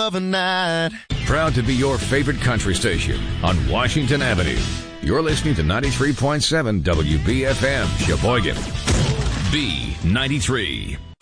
of a night. Proud to be your favorite country station on Washington Avenue. You're listening to 93.7 WBFM, Sheboygan. B93.